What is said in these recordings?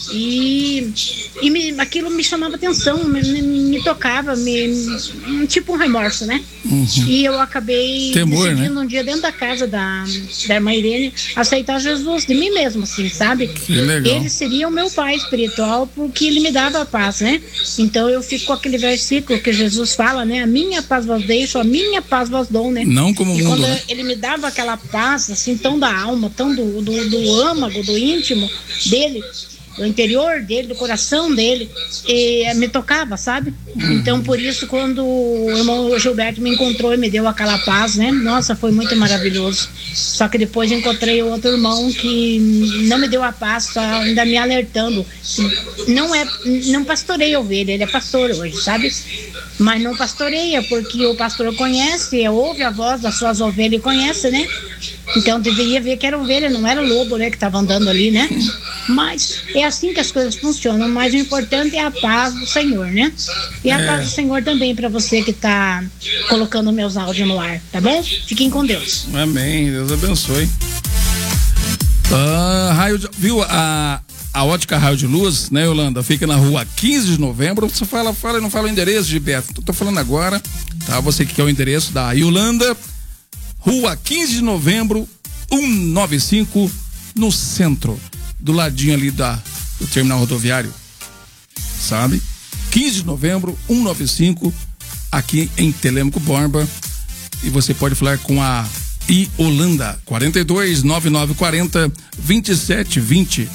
Aquilo me chamava atenção, me tocava, tipo um remorso, né? E eu acabei decidindo, né, um dia dentro da casa da irmã Irene, aceitar Jesus de mim mesmo, assim, sabe? Que legal. Ele seria o meu pai espiritual, porque ele me dava a paz, né? Então eu fico com aquele versículo que Jesus fala, né? A minha paz vos deixo, a minha paz vos dou, né? Não como o mundo, quando, né? Ele me dava aquela paz, assim, tão da alma, tão do âmago, do íntimo dele, do interior dele, do coração dele, e me tocava, sabe? Então, por isso, quando o irmão Gilberto me encontrou e me deu aquela paz, né? Nossa, foi muito maravilhoso. Só que depois encontrei outro irmão que não me deu a paz, só ainda me alertando. Não pastoreia ovelha, ele é pastor hoje, sabe? Mas não pastoreia, porque o pastor conhece, ouve a voz das suas ovelhas e conhece, né? Então deveria ver que era ovelha, não era lobo, né, que estava andando ali, né? Mas é assim que as coisas funcionam. Mas o importante é a paz do Senhor, né? E a paz do Senhor também para você que está colocando meus áudios no ar, tá bom? Fiquem com Deus. Amém, Deus abençoe. Viu a Ótica Raio de Luz, né, Yolanda? Fica na rua 15 de novembro. Você fala e não fala o endereço, Gilberto. Tô falando agora, tá? Você que quer o endereço da Yolanda, rua 15 de novembro, 195, no centro, do ladinho ali do terminal rodoviário, sabe? 15 de novembro, 195, aqui em Telêmaco Borba. E você pode falar com a Yolanda, 42-9940-2720.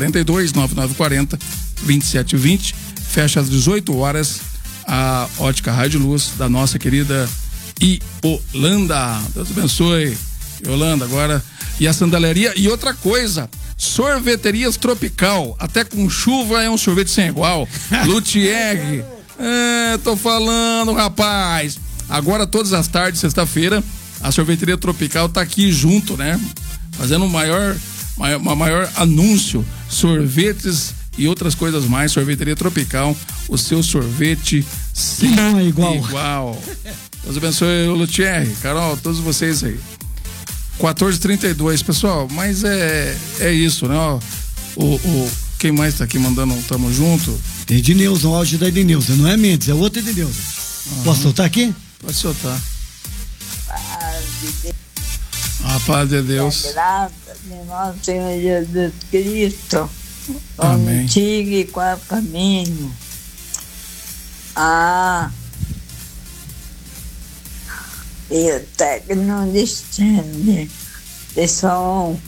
42-9940-2720. Fecha às 18 horas a Ótica Raio de Luz da nossa querida Yolanda. Deus abençoe, Yolanda, agora. E a sandaleria. E outra coisa, sorveterias Tropical, até com chuva é um sorvete sem igual. Luthier, tô falando, rapaz. Agora todas as tardes, sexta-feira, a sorveteria Tropical tá aqui junto, né? Fazendo um maior anúncio, sorvetes e outras coisas mais. Sorveteria Tropical, o seu sorvete sem igual. Deus abençoe o Luthier, Carol, todos vocês aí. 14h32, pessoal, mas é isso, né? Quem mais tá aqui mandando um tamo junto? Ednilson, o áudio da Ednilson, não é Mendes, é outro Ednilson. Posso soltar aqui? Pode soltar. A paz de Deus. Graças de nosso Senhor Jesus Cristo. Amém. Antigo e qual caminho. E até que não distende de som.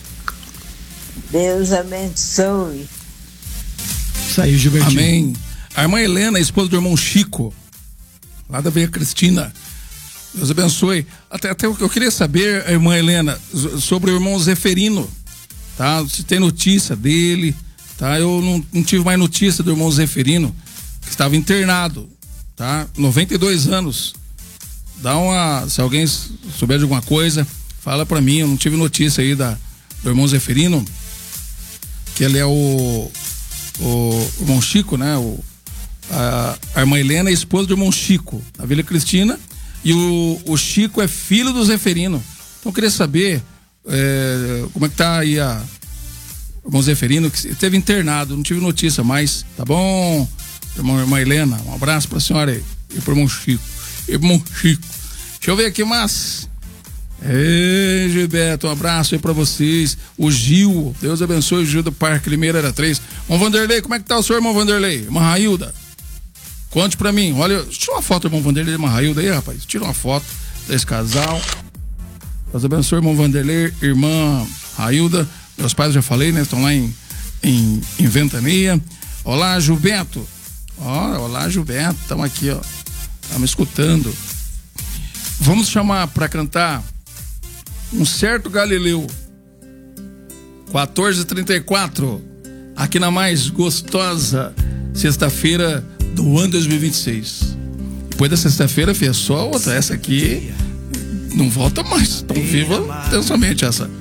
Deus abençoe. Isso aí, Gilbertinho. Amém. A irmã Helena, esposa do irmão Chico, lá da Veia Cristina. Deus abençoe. Até eu queria saber, irmã Helena, sobre o irmão Zeferino, tá? Se tem notícia dele, tá? Eu não tive mais notícia do irmão Zeferino, que estava internado, tá? 92 anos. Se alguém souber de alguma coisa, fala pra mim. Eu não tive notícia aí do irmão Zeferino, que ele é o irmão Chico, né? A irmã Helena é esposa do irmão Chico, da Vila Cristina. E o Chico é filho do Zeferino. Então eu queria saber como é que tá aí o irmão Zeferino, que esteve internado. Não tive notícia mais, tá bom, irmã Helena? Um abraço pra senhora aí e pro irmão Chico. Irmão Chico, deixa eu ver aqui, mas Gilberto, um abraço aí pra vocês. O Gil, Deus abençoe o Gil do Parque Limeira, era 3. Irmão Vanderlei, como é que tá o seu irmão Vanderlei? Irmã Railda, conte pra mim. Olha, tira uma foto do irmão Vanderlei e irmã Railda aí, rapaz. Tira uma foto desse casal. Deus abençoe, irmão Vanderlei, irmã Railda. Meus pais, já falei, né? Estão lá em Ventania. Olá, Gilberto. Olá, Gilberto. Estamos aqui, ó. Estamos escutando. Vamos chamar para cantar Um Certo Galileu. 14h34. Aqui na mais gostosa sexta-feira do ano 2026. Depois da sexta-feira, fez só outra. Essa aqui não volta mais. Tão viva intensamente essa.